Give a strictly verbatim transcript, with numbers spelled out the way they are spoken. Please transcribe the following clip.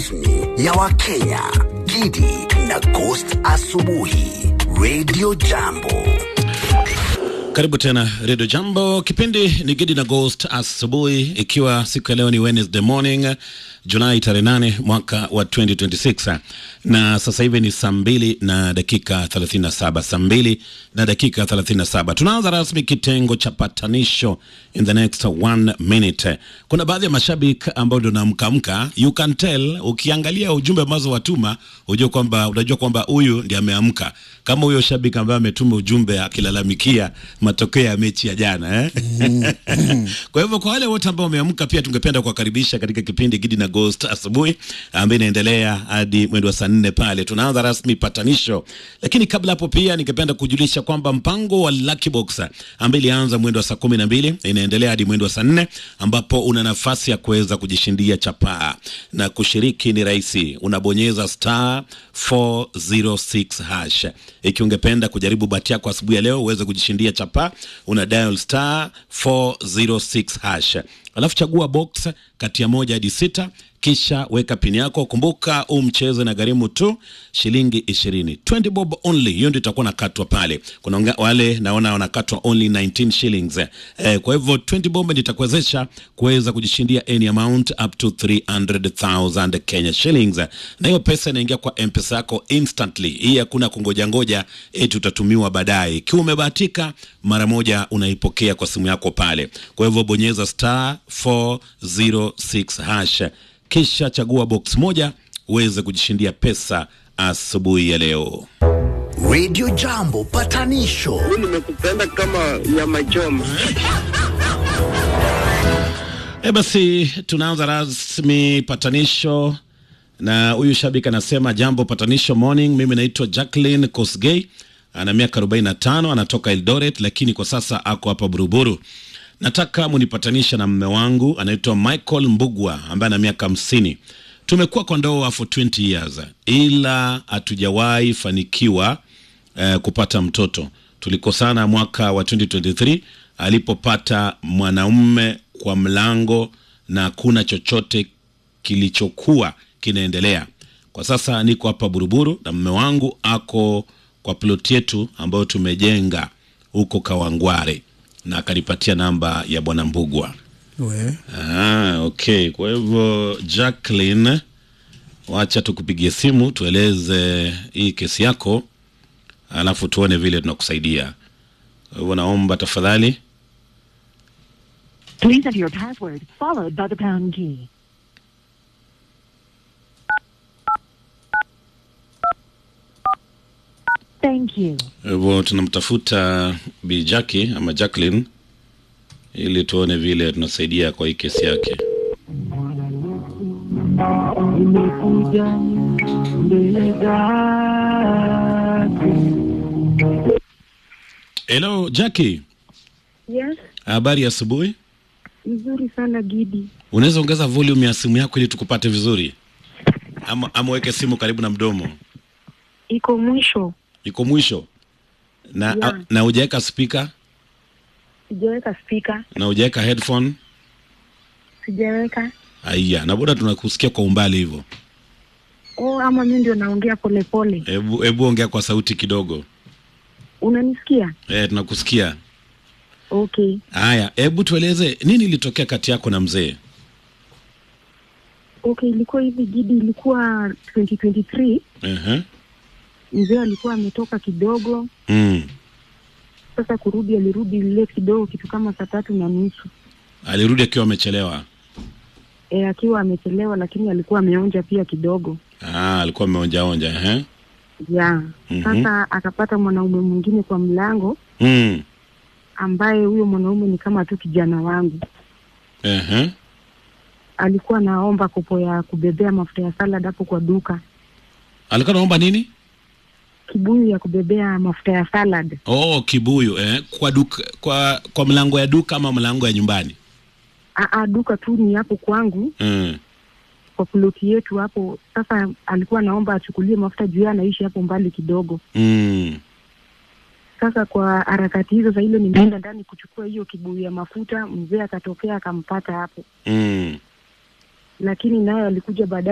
rasmi ya Wakenya, Gidi na Ghost asubuhi. Radio Jambo. Karibu tena Radio Jambo. Kipindi ni Gidi na Ghost asubuhi, ikiwa siku ya leo ni Wednesday morning, Julai tarehe nane mwaka wa twenty twenty-six, na sasa hivi ni saa mbili na dakika thelathini na saba. Saa mbili na dakika thelathini na saba. Tunaanza rasmi kitengo cha patanisho in the next one minute. Kuna baadhi ya mashabiki ambao ndio naamkamka, you can tell ukiangalia ujumbe ambazo watuma, unajua kwamba unajua kwamba huyu ndiye ameamka. Kama huyo shabiki ambaye ametuma ujumbe akilalamikia matokeo ya mechi ya jana eh. Kwa hivyo kwa wale wote ambao wameamka, pia tungependa kuwakaribisha katika kipindi Gidi na Ghost asubuhi, ambaye inaendelea hadi mwendo wa saa nne pale. Tunaanza rasmi patanisho. Lakini kabla hapo pia ningependa kujulisha kwamba mpango wa Lucky Box ambaye ilianza mwendo wa saa kumi na mbili inaendelea hadi mwendo wa saa nne, ambapo una nafasi ya kuweza kujishindia chapaa. Na kushiriki ni rahisi. Unabonyeza star four zero six hash. Ikiwa ungependa kujaribu bahati yako asubuhi ya leo uweze kujishindia chapa, una dial star four zero six hash. Alafu chagua box kati ya moja hadi sita, kisha weka pin yako. Kumbuka umcheze na gharimu tu shilingi ishirini. twenty bob only. Hiyo ndio itakuwa nakatwa pale. Kuna wale naona wanakatwa only nineteen shillings. Eh, kwa hivyo twenty bob ndio itakuwezesha kuweza kujishindia any amount up to three hundred thousand Kenya shillings. Na hiyo pesa inaingia kwa M-Pesa yako instantly. Hii hakuna kungoja ngoja eti utatumiwa baadaye. Ikiwa umebahatika, mara moja unaipokea kwa simu yako pale. Kwa hivyo bonyeza star four zero six hash, kisha chagua box moja uweze kujishindia pesa asubuhi ya leo. Radio Jambo patanisho. Mimi nimekupenda kama nyama choma. E basi tunaanza rasmi patanisho, na huyu shabiki anasema jambo patanisho morning. Mimi naitwa Jacqueline Kosgei, ana miaka arobaini na tano, anatoka Eldoret lakini kwa sasa ako hapa Buruburu. Nataka munipatanisha na mume wangu anaitwa Michael Mbugwa ambaye ana miaka hamsini. Tumekuwa kwa ndoa for twenty years ila hatujawahi fanikiwa uh, kupata mtoto. Tulikosana mwaka wa twenty twenty-three alipopata mwanaume kwa mlango na kuna chochote kilichokuwa kinaendelea. Kwa sasa niko hapa Buruburu na mume wangu ako kwa plot yetu ambayo tumejenga huko Kawangware, na akanipatia namba ya bwana Mbugwa. We. Ah, okay. Kwa hivyo Jacqueline, wacha tukupigie simu tueleze hii kesi yako, alafu tuone vile tunakusaidia. Kwa hivyo naomba tafadhali. Please enter your password followed by the pound key. Thank you. Hivyo tunamtafuta Bi Jackie ama Jacqueline ili tuone vile tunasaidia kwa hii kesi yake. Hello Jackie. Yes. Habari ya asubuhi? Nzuri sana Gidi. Unaweza ongeza volume ya simu yako ili tukupate vizuri? Ama amweke simu karibu na mdomo. Iko mwisho. Iko mwisho. Na Yeah. a, na hujaweka speaker? Sijaweka speaker. Na hujaweka headphone? Sijaweka. Aya, na bora tunakusikia kwa umbali hivyo. Oh, ama mimi ndio naongea pole pole. Hebu hebu ongea kwa sauti kidogo. Unanisikia? Eh, tunakusikia. Okay. Haya, hebu tueleze nini ilitokea kati yako na mzee? Okay, ilikuwa hivi Gidi, ilikuwa twenty twenty-three. Eh. Uh-huh. Mzee alikuwa ametoka kidogo. Mm. Sasa kurudi alirudi late kidogo, kitu kama saa tatu na nusu. Alirudi akiwa amechelewa. Eh, akiwa amechelewa lakini alikuwa ameonja pia kidogo. Ah, alikuwa ameonja onja, eh? Yeah. Mhm. Sasa akapata mwanaume mwingine kwa mlango, Mm. ambaye huyo mwanaume ni kama tu kijana wangu. Eh. Uh-huh. Alikuwa naomba kopo ya kubebea mafuta ya salad hapo kwa duka. Alikuwa anaomba nini? Kibuyu ya kubebea mafuta ya salad. Oh, kibuyu eh, kwa duka, kwa kwa mlango ya duka ama mlango ya nyumbani? Ah ah, duka tu ni hapo kwangu. Mm. Kwa ploti yetu hapo. Sasa alikuwa naomba achukulie mafuta juu anaishi hapo mbali kidogo. Mm. Sasa kwa harakati hizo za hilo nimeenda ndani kuchukua hiyo kibuyu ya mafuta, mzee akatokea akampata hapo. Mm. Lakini naye alikuja baadaye